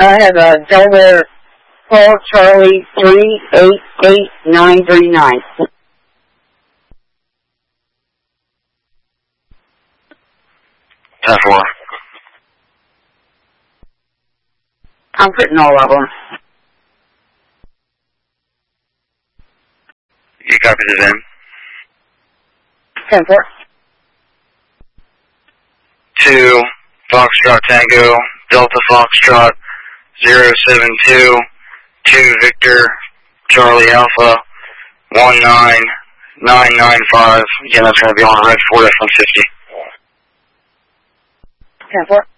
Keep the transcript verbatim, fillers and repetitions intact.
I have a Delaware Paul Charlie three eight eight nine three nine. ten four. I'm putting all of them. You copied it in. ten four. two, Foxtrot Tango, Delta Foxtrot, zero seven two, two Victor, Charlie Alpha, one nine nine nine five. Again, that's going to be on red Ford F one fifty. ten four.